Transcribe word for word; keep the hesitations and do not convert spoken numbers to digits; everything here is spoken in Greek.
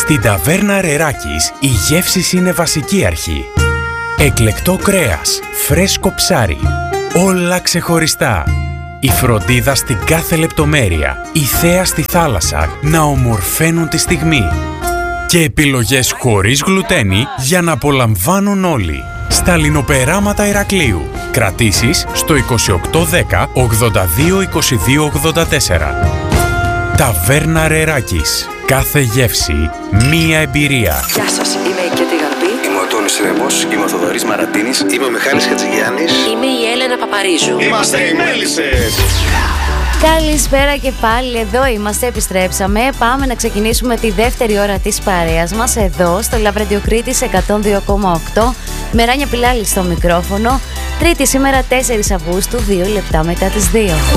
Στην ταβέρνα Ρεράκης η γεύση είναι βασική αρχή. Εκλεκτό κρέας, φρέσκο ψάρι, όλα ξεχωριστά. Η φροντίδα στην κάθε λεπτομέρεια, η θέα στη θάλασσα να ομορφαίνουν τη στιγμή. Και επιλογές χωρίς γλουτένι για να απολαμβάνουν όλοι. Στα λινοπεράματα Ηρακλείου. Κρατήσεις στο είκοσι οκτώ δέκα ογδόντα δύο είκοσι δύο ογδόντα τέσσερα. Ταβέρνα Ρεράκης. Κάθε γεύση, μία εμπειρία. Γεια σας, είμαι η Κέτη Γαρμπή. Είμαι ο Τόνης Ρέμος, είμαι ο Θοδωρής Μαρατίνης. Είμαι ο Μιχάλης Χατζηγιάννης. Είμαι η Έλενα Παπαρίζου. Είμαστε οι Μέλισσες. Καλησπέρα και πάλι, εδώ είμαστε, επιστρέψαμε. Πάμε να ξεκινήσουμε τη δεύτερη ώρα της παρέας μας εδώ στο Love Radio Κρήτης εκατόν δύο κόμμα οκτώ με Ράνια Πιλάλη στο μικρόφωνο. Τρίτη σήμερα τέσσερις Αυγούστου, δύο λεπτά μετά τις δύο.